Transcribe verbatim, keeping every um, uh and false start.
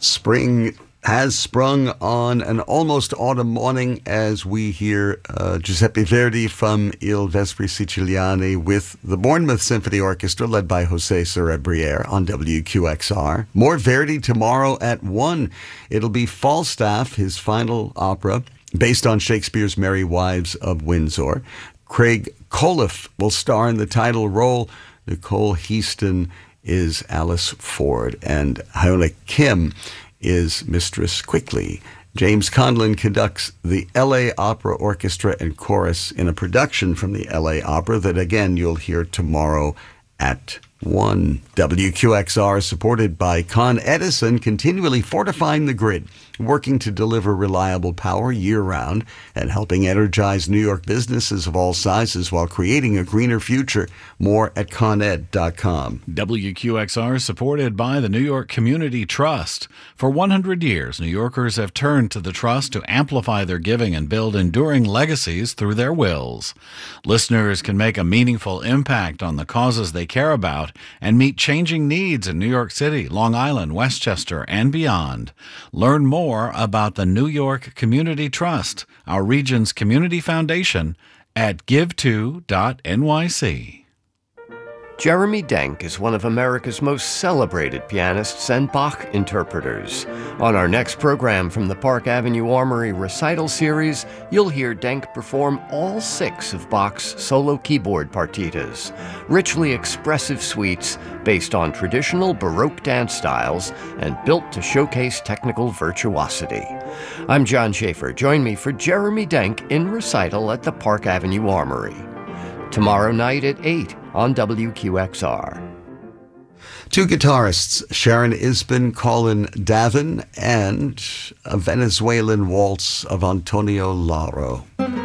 Spring has sprung on an almost autumn morning as we hear uh, Giuseppe Verdi from Il Vespri Siciliani with the Bournemouth Symphony Orchestra led by Jose Cerebriere on W Q X R. More Verdi tomorrow at one. It'll be Falstaff, his final opera, based on Shakespeare's Merry Wives of Windsor. Craig Coliff will star in the title role. Nicole Heaston is Alice Ford, and Hyuna Kim is Mistress Quickly. James Conlon conducts the L A Opera Orchestra and Chorus in a production from the L A Opera that, again, you'll hear tomorrow at one. W Q X R, supported by Con Edison, continually fortifying the grid, working to deliver reliable power year-round and helping energize New York businesses of all sizes while creating a greener future. More at con ed dot com. W Q X R is supported by the New York Community Trust. For one hundred years, New Yorkers have turned to the Trust to amplify their giving and build enduring legacies through their wills. Listeners can make a meaningful impact on the causes they care about and meet changing needs in New York City, Long Island, Westchester, and beyond. Learn more about the New York Community Trust, our region's community foundation, at give to dot N Y C. Jeremy Denk is one of America's most celebrated pianists and Bach interpreters. On our next program from the Park Avenue Armory Recital Series, you'll hear Denk perform all six of Bach's solo keyboard partitas, richly expressive suites based on traditional Baroque dance styles and built to showcase technical virtuosity. I'm John Schaefer. Join me for Jeremy Denk in recital at the Park Avenue Armory. Tomorrow night at eight on W Q X R. Two guitarists, Sharon Isbin, Colin Davin, and a Venezuelan waltz of Antonio Lauro.